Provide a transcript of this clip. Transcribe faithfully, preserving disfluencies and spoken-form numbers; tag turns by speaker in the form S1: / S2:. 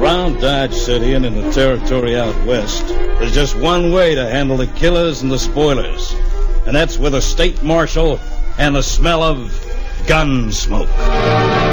S1: Around Dodge City and in the territory out west, there's just one way to handle the killers and the spoilers. And that's with a state marshal and the smell of gun smoke.